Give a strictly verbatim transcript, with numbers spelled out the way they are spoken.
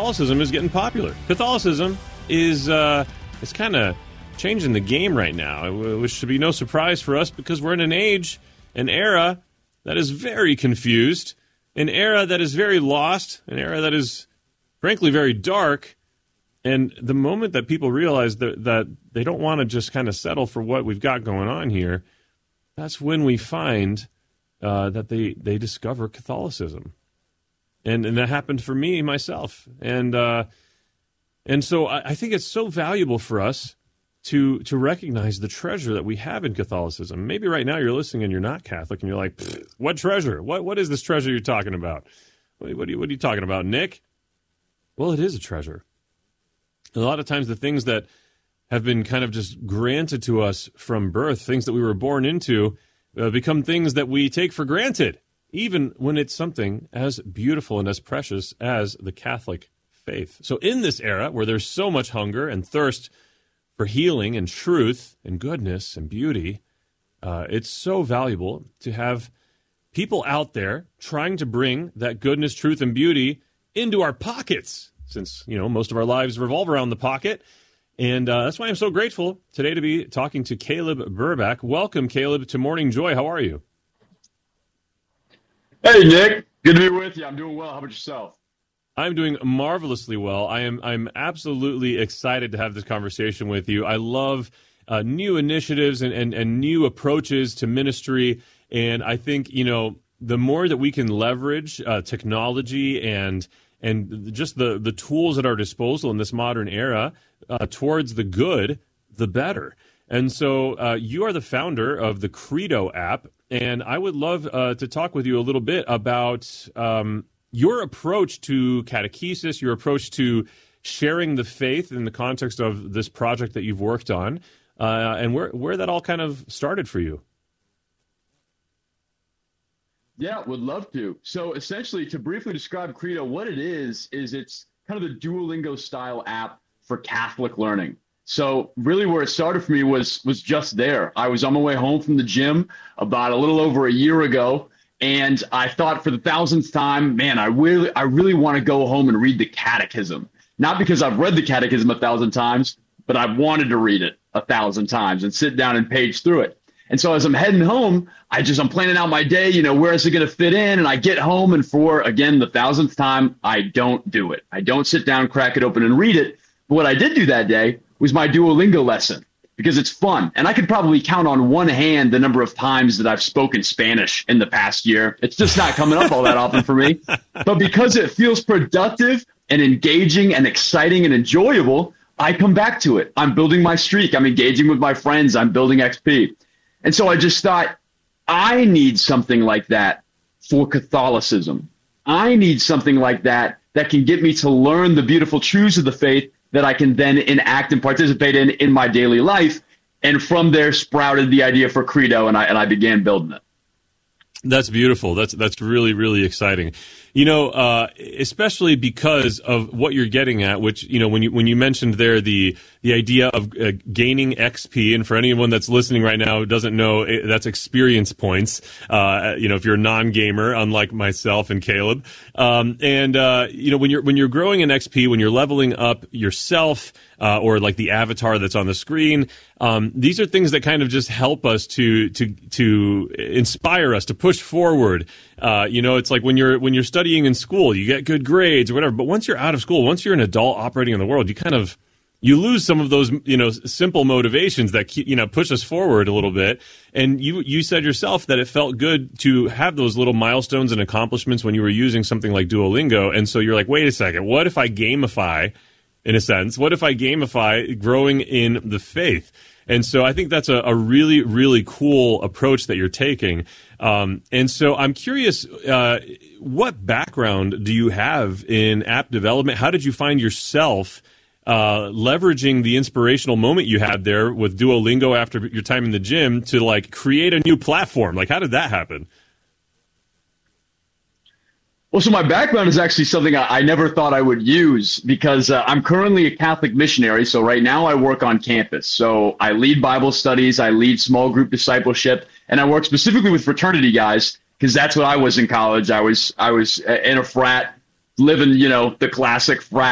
Catholicism is getting popular. Catholicism is uh, it's kind of changing the game right now, which should be no surprise for us because we're in an age, an era that is very confused, an era that is very lost, an era that is, frankly, very dark. And the moment that people realize that, that they don't want to just kind of settle for what we've got going on here, that's when we find uh, that they, they discover Catholicism. And and that happened for me, myself. And uh, and so I, I think it's so valuable for us to to recognize the treasure that we have in Catholicism. Maybe right now you're listening and you're not Catholic, and you're like, what treasure? What What is this treasure you're talking about? What, what, are you, what are you talking about, Nick? Well, it is a treasure. A lot of times the things that have been kind of just granted to us from birth, things that we were born into, uh, become things that we take for granted, even when it's something as beautiful and as precious as the Catholic faith. So in this era where there's so much hunger and thirst for healing and truth and goodness and beauty, uh, it's so valuable to have people out there trying to bring that goodness, truth, and beauty into our pockets, since, you know, most of our lives revolve around the pocket. And uh, that's why I'm so grateful today to be talking to Caleb Burbach. Welcome, Caleb, to Morning Joy. How are you? Hey, Nick. Good to be with you. I'm doing well. How about yourself? I'm doing marvelously well. I am I'm absolutely excited to have this conversation with you. I love uh, new initiatives and, and, and new approaches to ministry. And I think, you know, the more that we can leverage uh, technology and and just the, the tools at our disposal in this modern era uh, towards the good, the better. And so uh, you are the founder of the Credo app, and I would love uh, to talk with you a little bit about um, your approach to catechesis, your approach to sharing the faith in the context of this project that you've worked on, uh, and where, where that all kind of started for you. Yeah, would love to. So essentially, to briefly describe Credo, what it is, is it's kind of the Duolingo style app for Catholic learning. So really where it started for me was was just there. I was on my way home from the gym about a little over a year ago, and I thought for the thousandth time, man, I really, I really want to go home and read the Catechism. Not because I've read the Catechism a thousand times, but I've wanted to read it a thousand times and sit down and page through it. And so as I'm heading home, I just, I'm planning out my day, you know, where is it going to fit in? And I get home, and for, again, the thousandth time, I don't do it. I don't sit down, crack it open, and read it. But what I did do that day was my Duolingo lesson, because it's fun. And I could probably count on one hand the number of times that I've spoken Spanish in the past year. It's just not coming up all that often for me. But because it feels productive and engaging and exciting and enjoyable, I come back to it. I'm building my streak. I'm engaging with my friends. I'm building X P. And so I just thought, I need something like that for Catholicism. I need something like that that can get me to learn the beautiful truths of the faith that I can then enact and participate in in my daily life. And from there sprouted the idea for Credo, and I and I began building it. That's beautiful. That's that's really, really exciting. You know, uh, especially because of what you're getting at, which, you know, when you when you mentioned there the the idea of uh, gaining X P, and for anyone that's listening right now who doesn't know, it, that's experience points. Uh, you know, if you're a non-gamer, unlike myself and Caleb, um, and uh, you know, when you're when you're growing in X P, when you're leveling up yourself, uh, or like the avatar that's on the screen, um, these are things that kind of just help us to to to inspire us to push forward. Uh, you know, it's like when you're when you're studying in school, you get good grades or whatever. But once you're out of school, once you're an adult operating in the world, you kind of you lose some of those, you know, simple motivations that keep, you know, push us forward a little bit. And you you said yourself that it felt good to have those little milestones and accomplishments when you were using something like Duolingo. And so you're like, wait a second, what if I gamify, in a sense? What if I gamify growing in the faith? And so I think that's a, a really, really cool approach that you're taking. Um, and so I'm curious, uh, what background do you have in app development? How did you find yourself uh, leveraging the inspirational moment you had there with Duolingo after your time in the gym to like create a new platform? Like, how did that happen? Well, so my background is actually something I, I never thought I would use, because uh, I'm currently a Catholic missionary. So right now I work on campus. So I lead Bible studies, I lead small group discipleship, and I work specifically with fraternity guys, because that's what I was in college. I was I was in a frat, living, you know, the classic frat